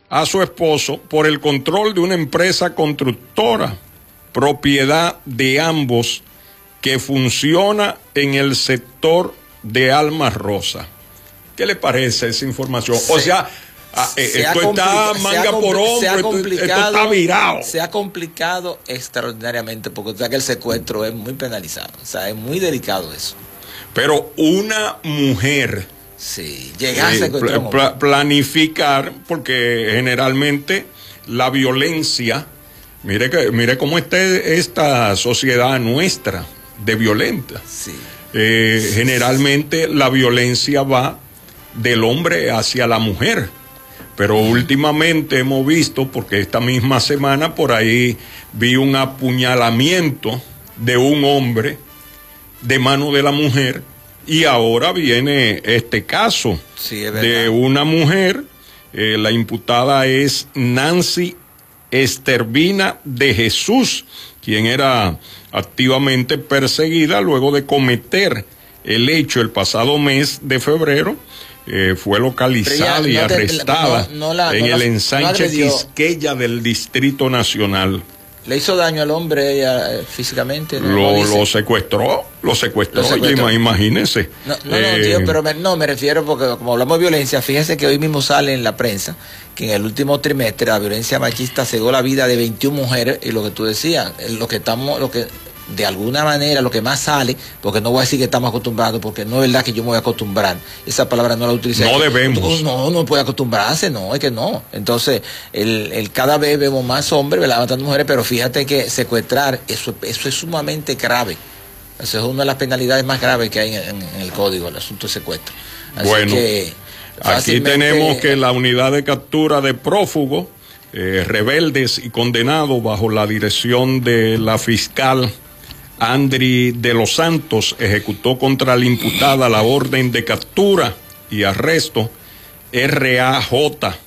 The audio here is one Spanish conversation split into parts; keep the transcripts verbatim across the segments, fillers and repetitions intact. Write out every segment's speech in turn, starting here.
a su esposo por el control de una empresa constructora, propiedad de ambos, que funciona en el sector de Almas Rosa. ¿Qué le parece esa información? Sí. O sea, se esto está manga por hombro, esto, esto está virado. Se ha complicado extraordinariamente porque o sea, que el secuestro es muy penalizado, o sea, es muy delicado eso. Pero una mujer, sí, llegar a pl pl planificar, porque generalmente la violencia, mire que mire cómo está esta sociedad nuestra de violenta. Sí. Eh, generalmente la violencia va del hombre hacia la mujer. Pero últimamente hemos visto, porque esta misma semana por ahí vi un apuñalamiento de un hombre de mano de la mujer, y ahora viene este caso sí, es de una mujer, eh, la imputada es Nancy Estervina de Jesús, quien era activamente perseguida luego de cometer el hecho el pasado mes de febrero. Eh, fue localizada no y te, arrestada no, no la, en no el la, ensanche no Quisqueya del Distrito Nacional. ¿Le hizo daño al hombre ella eh, físicamente? ¿No? Lo, lo secuestró, lo secuestró, lo secuestró. Imagínese. No, no, eh, no, tío, pero me, no, me refiero porque como hablamos de violencia, fíjese que hoy mismo sale en la prensa que en el último trimestre la violencia machista cegó la vida de veintiuna mujeres, y lo que tú decías, lo que estamos, lo que de alguna manera lo que más sale, porque no voy a decir que estamos acostumbrados, porque no es verdad que yo me voy a acostumbrar, esa palabra no la utilicé. No debemos. No, no puede acostumbrarse, no, es que no. Entonces, el, el cada vez vemos más hombres, ¿verdad?, matando mujeres, pero fíjate que secuestrar, eso, eso es sumamente grave. Eso es una de las penalidades más graves que hay en, en, en el código, el asunto de secuestro. Así bueno, que, aquí tenemos que la unidad de captura de prófugos, eh, rebeldes y condenados bajo la dirección de la fiscal Andri de los Santos ejecutó contra la imputada la orden de captura y arresto R A J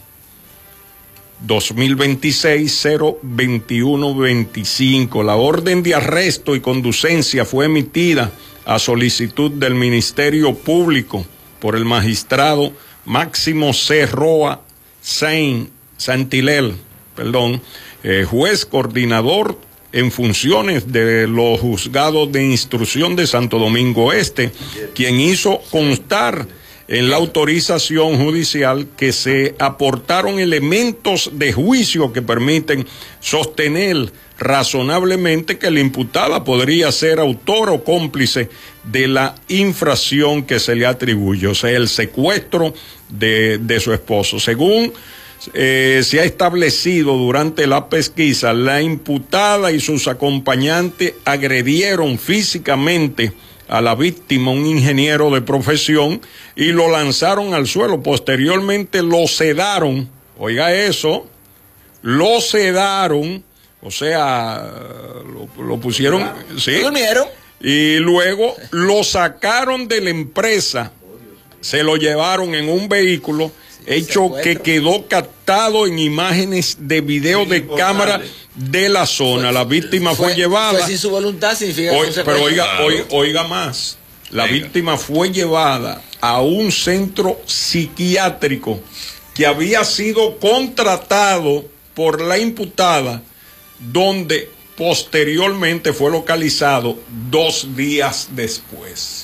dos mil veintiséis cero veintiuno veinticinco. La orden de arresto y conducencia fue emitida a solicitud del Ministerio Público por el magistrado Máximo C. Roa Sain Santilel, perdón, eh, juez coordinador en funciones de los juzgados de instrucción de Santo Domingo Este, quien hizo constar en la autorización judicial que se aportaron elementos de juicio que permiten sostener razonablemente que la imputada podría ser autor o cómplice de la infracción que se le atribuye, o sea, el secuestro de, de su esposo. Según Eh, se ha establecido durante la pesquisa, la imputada y sus acompañantes agredieron físicamente a la víctima, un ingeniero de profesión, y lo lanzaron al suelo. Posteriormente lo sedaron, oiga eso, lo sedaron, o sea, lo, lo pusieron, ¿sí? ¿Durmieron? Y luego lo sacaron de la empresa, se lo llevaron en un vehículo, hecho que quedó captado en imágenes de video de cámara de la zona. La víctima fue, fue llevada. Fue sin su voluntad, significa Hoy, que pero oiga, oiga, oiga más. La Venga. víctima fue llevada a un centro psiquiátrico que había sido contratado por la imputada, donde posteriormente fue localizado dos días después.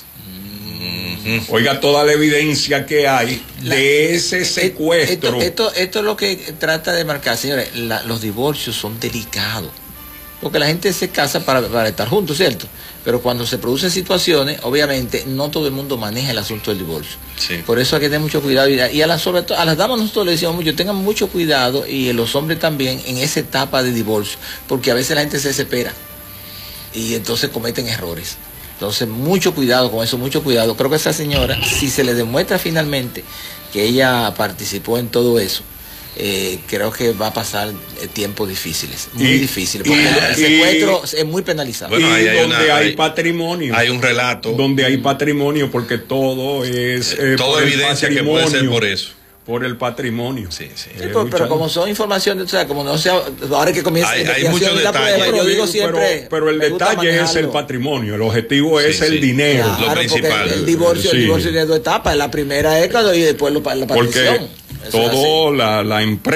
Oiga toda la evidencia que hay la, de ese secuestro. Esto, esto, esto es lo que trata de marcar, señores. La, los divorcios son delicados, porque la gente se casa para, para estar juntos, ¿cierto? Pero cuando se producen situaciones, obviamente no todo el mundo maneja el asunto del divorcio. Sí. Por eso hay que tener mucho cuidado. Y a las, sobre todo, a las damas nosotros le decimos mucho, tengan mucho cuidado, y los hombres también, en esa etapa de divorcio, porque a veces la gente se desespera y entonces cometen errores. Entonces, mucho cuidado con eso, mucho cuidado. Creo que esa señora, si se le demuestra finalmente que ella participó en todo eso, eh, creo que va a pasar eh, tiempos difíciles, muy y, difíciles, porque y, el secuestro y, es muy penalizado. Bueno, y hay donde una, hay, hay patrimonio. Hay un relato. Donde hay patrimonio, porque todo es... Eh, Toda evidencia que puede ser por eso. Por el patrimonio. Sí, sí. sí pero, pero como son informaciones, o sea, como no sea, ahora que comienza hay, hay muchos la detalles. prueba, yo digo siempre, pero, pero el detalle es el patrimonio, el objetivo sí, es sí. el dinero. Claro, lo principal. El, el divorcio, sí. el divorcio tiene dos etapas, la primera es cuando y después la partición. Porque todo la, la empresa